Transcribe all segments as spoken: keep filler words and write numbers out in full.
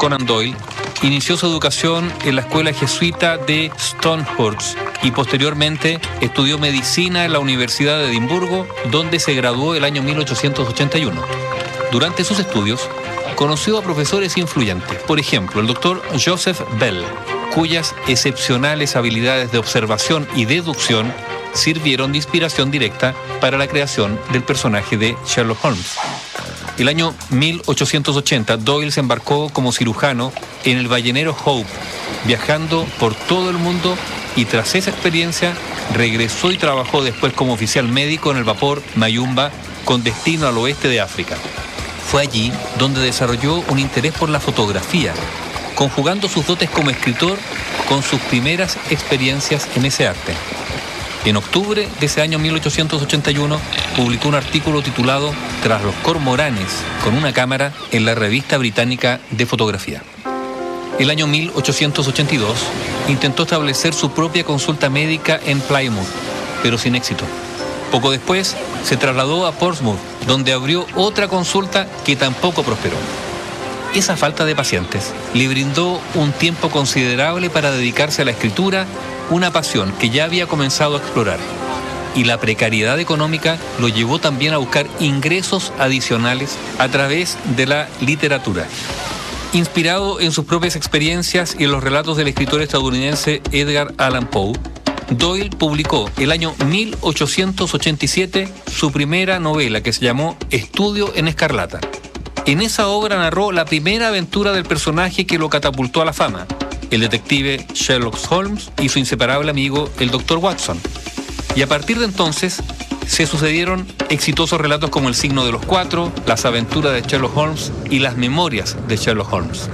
Conan Doyle inició su educación en la escuela jesuita de Stonehurst y posteriormente estudió medicina en la Universidad de Edimburgo, donde se graduó el año mil ochocientos ochenta y uno. Durante sus estudios, conoció a profesores influyentes, por ejemplo, el doctor Joseph Bell, cuyas excepcionales habilidades de observación y deducción sirvieron de inspiración directa para la creación del personaje de Sherlock Holmes. El año mil ochocientos ochenta, Doyle se embarcó como cirujano en el ballenero Hope, viajando por todo el mundo, y tras esa experiencia regresó y trabajó después como oficial médico en el vapor Mayumba con destino al oeste de África. Fue allí donde desarrolló un interés por la fotografía, conjugando sus dotes como escritor con sus primeras experiencias en ese arte. En octubre de ese año mil ochocientos ochenta y uno publicó un artículo titulado Tras los cormoranes con una cámara en la revista británica de fotografía. El año mil ochocientos ochenta y dos intentó establecer su propia consulta médica en Plymouth, pero sin éxito. Poco después se trasladó a Portsmouth, donde abrió otra consulta que tampoco prosperó. Esa falta de pacientes le brindó un tiempo considerable para dedicarse a la escritura, una pasión que ya había comenzado a explorar. Y la precariedad económica lo llevó también a buscar ingresos adicionales a través de la literatura. Inspirado en sus propias experiencias y en los relatos del escritor estadounidense Edgar Allan Poe, Doyle publicó el año mil ochocientos ochenta y siete su primera novela, que se llamó Estudio en Escarlata. En esa obra narró la primera aventura del personaje que lo catapultó a la fama, el detective Sherlock Holmes y su inseparable amigo, el doctor Watson. Y a partir de entonces se sucedieron exitosos relatos como El signo de los cuatro, Las aventuras de Sherlock Holmes y Las memorias de Sherlock Holmes.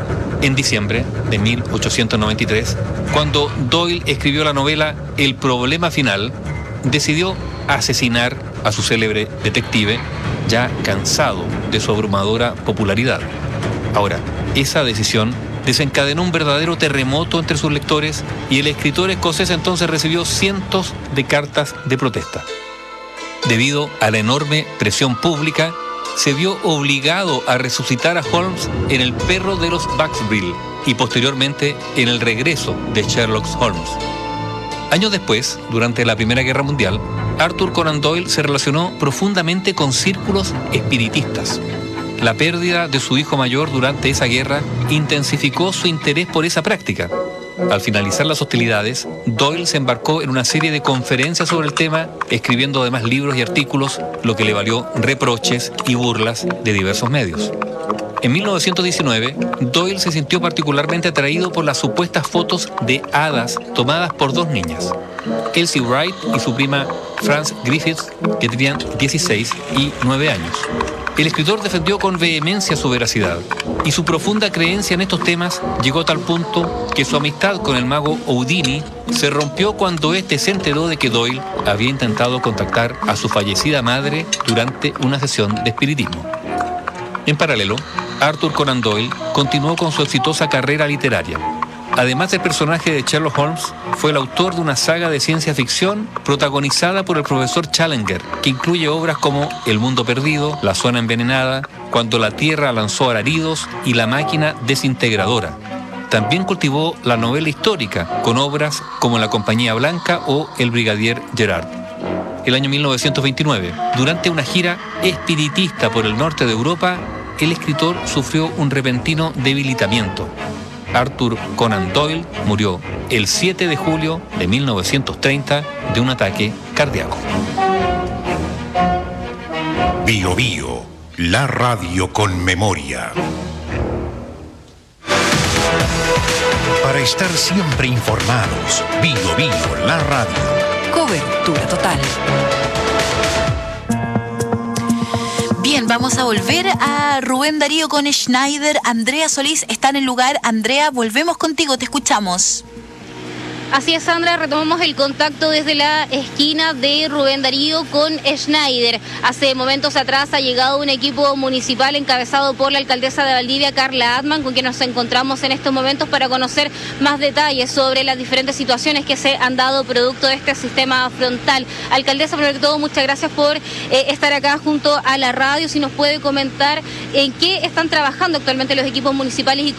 En diciembre de mil ochocientos noventa y tres, cuando Doyle escribió la novela El problema final, decidió asesinar a su célebre detective, ya cansado de su abrumadora popularidad. Ahora, esa decisión desencadenó un verdadero terremoto entre sus lectores y el escritor escocés entonces recibió cientos de cartas de protesta. Debido a la enorme presión pública, se vio obligado a resucitar a Holmes en El perro de los Baskerville y posteriormente en El regreso de Sherlock Holmes. Años después, durante la Primera Guerra Mundial, Arthur Conan Doyle se relacionó profundamente con círculos espiritistas. La pérdida de su hijo mayor durante esa guerra intensificó su interés por esa práctica. Al finalizar las hostilidades, Doyle se embarcó en una serie de conferencias sobre el tema, escribiendo además libros y artículos, lo que le valió reproches y burlas de diversos medios. En mil novecientos diecinueve, Doyle se sintió particularmente atraído por las supuestas fotos de hadas tomadas por dos niñas, Elsie Wright y su prima Frances Griffiths, que tenían dieciséis y nueve años. El escritor defendió con vehemencia su veracidad, y su profunda creencia en estos temas llegó a tal punto que su amistad con el mago Houdini se rompió cuando éste se enteró de que Doyle había intentado contactar a su fallecida madre durante una sesión de espiritismo. En paralelo, Arthur Conan Doyle continuó con su exitosa carrera literaria. Además del personaje de Sherlock Holmes, fue el autor de una saga de ciencia ficción protagonizada por el profesor Challenger, que incluye obras como El mundo perdido, La zona envenenada, Cuando la tierra lanzó alaridos y La máquina desintegradora. También cultivó la novela histórica, con obras como La compañía blanca o El brigadier Gerard. El año mil novecientos veintinueve, durante una gira espiritista por el norte de Europa, el escritor sufrió un repentino debilitamiento. Arthur Conan Doyle murió el siete de julio de mil novecientos treinta de un ataque cardíaco. Bio Bio, la radio con memoria. Para estar siempre informados, Bio Bio, la radio. Cobertura total. Bien, vamos a volver a Rubén Darío con Schneider. Andrea Solís está en el lugar. Andrea, volvemos contigo, te escuchamos. Así es, Sandra, retomamos el contacto desde la esquina de Rubén Darío con Schneider. Hace momentos atrás ha llegado un equipo municipal encabezado por la alcaldesa de Valdivia, Carla Atman, con quien nos encontramos en estos momentos para conocer más detalles sobre las diferentes situaciones que se han dado producto de este sistema frontal. Alcaldesa, primero que todo, muchas gracias por eh, estar acá junto a la radio. Si nos puede comentar en qué están trabajando actualmente los equipos municipales y